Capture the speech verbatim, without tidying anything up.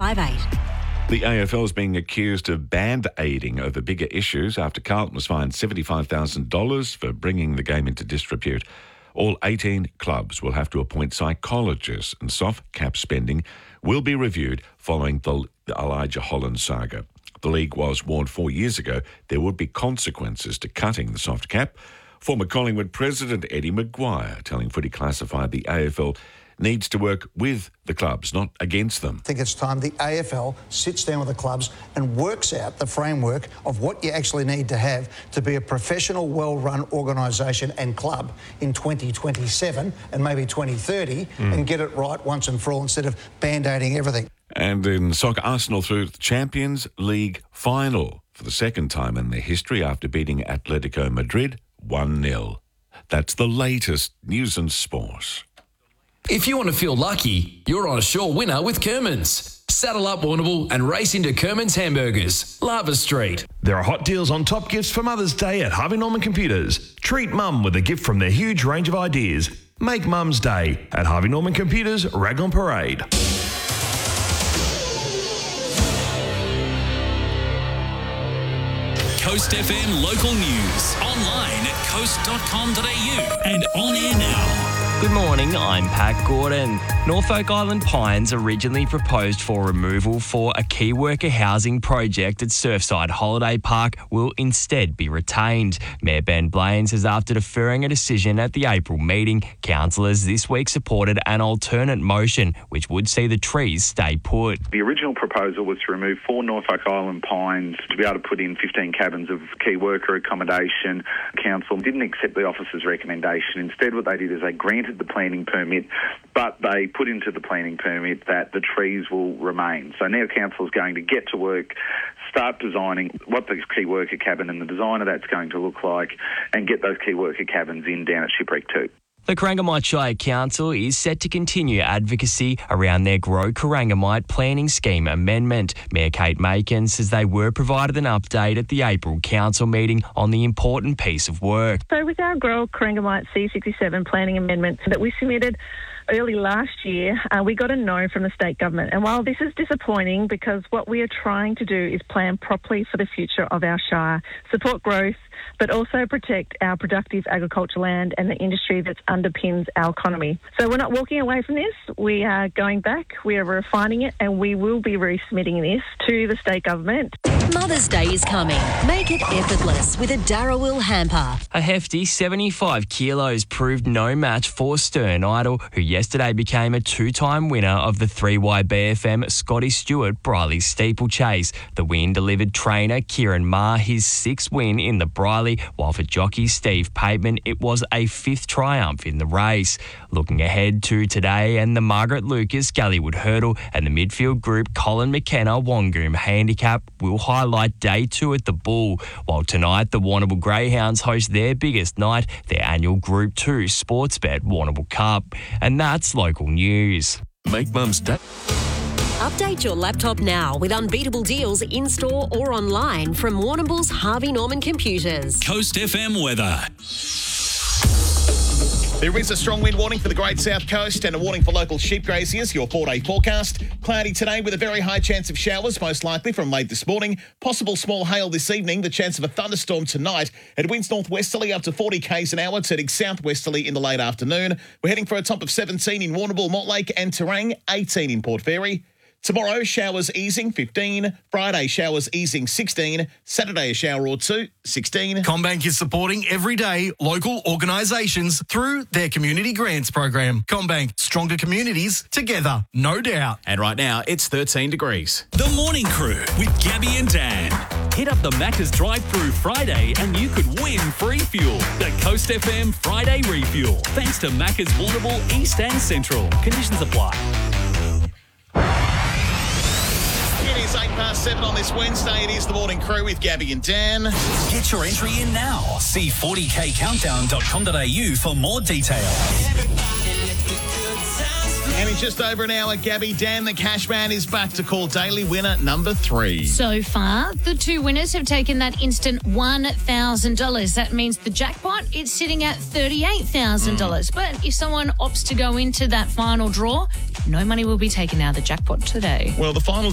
five eight. The A F L is being accused of band-aiding over bigger issues after Carlton was fined seventy-five thousand dollars for bringing the game into disrepute. All eighteen clubs will have to appoint psychologists, and soft cap spending will be reviewed following the Elijah Holland saga. The league was warned four years ago there would be consequences to cutting the soft cap. Former Collingwood president Eddie Maguire telling Footy Classified the A F L needs to work with the clubs, not against them. I think it's time the A F L sits down with the clubs and works out the framework of what you actually need to have to be a professional, well-run organisation and club in twenty twenty-seven and maybe twenty thirty mm. and get it right once and for all instead of band-aiding everything. And in soccer, Arsenal through the Champions League final for the second time in their history after beating Atletico Madrid one nil. That's the latest news and sport. If you want to feel lucky, you're on a sure winner with Kerman's. Saddle up Warrnambool and race into Kerman's Hamburgers, Lava Street. There are hot deals on top gifts for Mother's Day at Harvey Norman Computers. Treat Mum with a gift from their huge range of ideas. Make Mum's Day at Harvey Norman Computers, Raglan Parade. Coast F M local news. Online at coast dot com dot a u and on air now. Good morning, I'm Pat Gordon. Norfolk Island Pines originally proposed for removal for a key worker housing project at Surfside Holiday Park will instead be retained. Mayor Ben Blaine says after deferring a decision at the April meeting, councillors this week supported an alternate motion which would see the trees stay put. The original proposal was to remove four Norfolk Island pines to be able to put in fifteen cabins of key worker accommodation. Council didn't accept the officer's recommendation. Instead, what they did is they granted the planning permit, but they put into the planning permit that the trees will remain. So now Council is going to get to work, start designing what the key worker cabin and the design of that's going to look like, and get those key worker cabins in down at Shipwreck two. The Corangamite Shire Council is set to continue advocacy around their Grow Corangamite Planning Scheme amendment. Mayor Kate Macon says they were provided an update at the April Council meeting on the important piece of work. So with our Grow Corangamite C sixty-seven planning amendment that we submitted early last year, uh, we got a no from the state government. And while this is disappointing because what we are trying to do is plan properly for the future of our shire, support growth, but also protect our productive agricultural land and the industry that underpins our economy. So we're not walking away from this. We are going back, we are refining it, and we will be resubmitting this to the state government. Mother's Day is coming. Make it effortless with a Darrawil hamper. A hefty seventy-five kilos proved no match for Stern Idol, who yesterday became a two-time winner of the three Y B F M Scotty Stewart Briley Steeplechase. The win delivered trainer Kieran Maher his sixth win in the Briley, while for jockey Steve Pateman it was a fifth triumph in the race. Looking ahead to today and the Margaret Lucas Galleywood Hurdle and the midfield group Colin McKenna Wangoom Handicap will highlight day two at the Bull, while tonight the Warrnambool Greyhounds host their biggest night, their annual Group two Sportsbet Warrnambool Cup. And that's local news. Make Mum's Day. Update your laptop now with unbeatable deals in-store or online from Warrnambool's Harvey Norman Computers. Coast F M weather. There is a strong wind warning for the Great South Coast and a warning for local sheep graziers. Your four-day forecast. Cloudy today with a very high chance of showers, most likely from late this morning. Possible small hail this evening. The chance of a thunderstorm tonight. It winds northwesterly up to forty k's an hour, turning southwesterly in the late afternoon. We're heading for a top of seventeen in Warrnambool, Mortlake and Terang, eighteen in Port Fairy. Tomorrow, showers easing, fifteen. Friday, showers easing, sixteen. Saturday, a shower or two, sixteen. CommBank is supporting everyday local organisations through their community grants program. CommBank, stronger communities together, no doubt. And right now, it's thirteen degrees. The Morning Crew with Gabby and Dan. Hit up the Macca's drive-through Friday and you could win free fuel. The Coast F M Friday Refuel. Thanks to Macca's Warrnambool, East and Central. Conditions apply. It is eight past seven on this Wednesday. It is the Morning Crew with Gabby and Dan. Get your entry in now. See forty k countdown dot com dot a u for more detail. And in just over an hour, Gabby, Dan the Cashman is back to call daily winner number three. So far, the two winners have taken that instant one thousand dollars. That means the jackpot is sitting at thirty-eight thousand dollars. Mm. But if someone opts to go into that final draw, no money will be taken out of the jackpot today. Well, the final